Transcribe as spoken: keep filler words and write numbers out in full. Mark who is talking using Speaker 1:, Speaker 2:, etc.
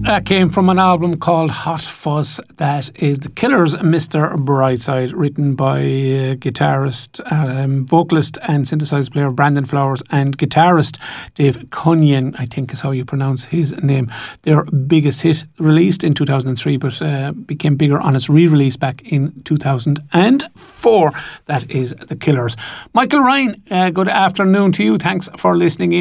Speaker 1: That came from an album called Hot Fuzz. That is The Killers' Mister Brightside, written by uh, guitarist, um, vocalist and synthesizer player Brandon Flowers and guitarist Dave Cunyan, I think is how you pronounce his name. Their biggest hit, released in two thousand three, but uh, became bigger on its re-release back in two thousand four. That is The Killers. Michael Ryan, uh, good afternoon to you. Thanks for listening in.